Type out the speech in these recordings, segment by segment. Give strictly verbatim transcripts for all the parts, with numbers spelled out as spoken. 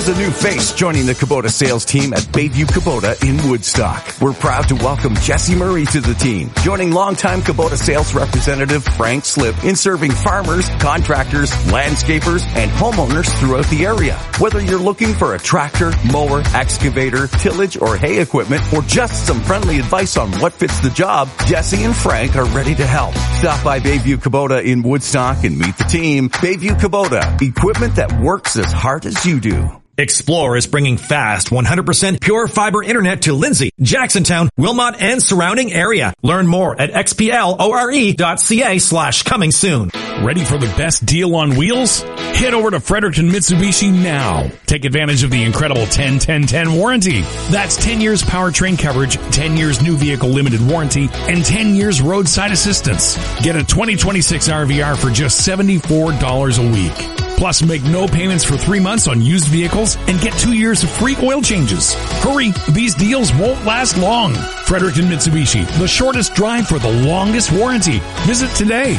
There's a new face joining the Kubota sales team at Bayview Kubota in Woodstock. We're proud to welcome Jesse Murray to the team, joining longtime Kubota sales representative Frank Slip in serving farmers, contractors, landscapers, and homeowners throughout the area. Whether you're looking for a tractor, mower, excavator, tillage, or hay equipment, or just some friendly advice on what fits the job, Jesse and Frank are ready to help. Stop by Bayview Kubota in Woodstock and meet the team. Bayview Kubota, equipment that works as hard as you do. Explore is bringing fast, one hundred percent pure fiber internet to Lindsay, Jacksontown, Wilmot, and surrounding area. Learn more at xplore.ca slash coming soon. Ready for the best deal on wheels? Head over to Fredericton Mitsubishi now. Take advantage of the incredible ten ten ten warranty. That's ten years powertrain coverage, ten years new vehicle limited warranty, and ten years roadside assistance. Get a twenty twenty-six R V R for just seventy-four dollars a week. Plus, make no payments for three months on used vehicles and get two years of free oil changes. Hurry, these deals won't last long. Fredericton Mitsubishi, the shortest drive for the longest warranty. Visit today.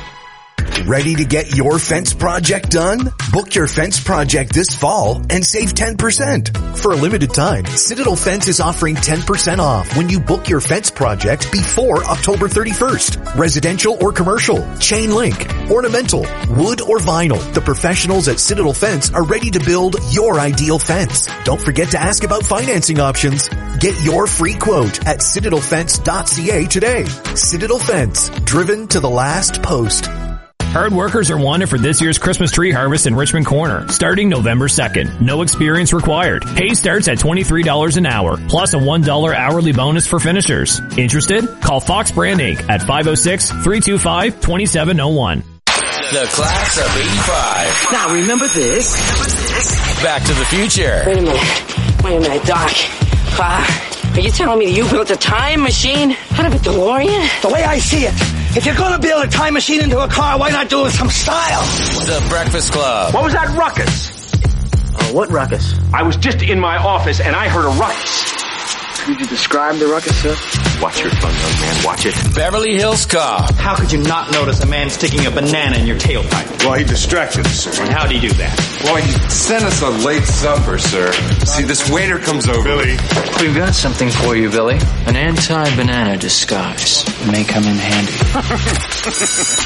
Ready to get your fence project done? Book your fence project this fall and save ten percent. For a limited time, Citadel Fence is offering ten percent off when you book your fence project before October thirty-first. Residential or commercial, chain link, ornamental, wood or vinyl. The professionals at Citadel Fence are ready to build your ideal fence. Don't forget to ask about financing options. Get your free quote at citadel fence dot c a today. Citadel Fence, driven to the last post. Hard workers are wanted for this year's Christmas tree harvest in Richmond Corner, starting November second. No experience required. Pay starts at twenty-three dollars an hour, plus a one dollar hourly bonus for finishers. Interested? Call Fox Brand Incorporated at five oh six, three two five, two seven oh one. The class of eighty-five. Now remember this. Back to the Future. Wait a minute. Wait a minute, Doc. Uh, are you telling me that you built a time machine out of a DeLorean? The way I see it, if you're gonna build a time machine into a car, why not do it with some style? The Breakfast Club. What was that ruckus? Oh, what ruckus? I was just in my office and I heard a ruckus. Could you describe the ruckus, sir? Watch your tongue, young man. Watch it. Beverly Hills Cop. How could you not notice a man sticking a banana in your tailpipe? Well, he distracted us, sir. And how did he do that? Well, he sent us a late supper, sir. See, this waiter comes over. Billy. We've got something for you, Billy. An anti-banana disguise. It may come in handy.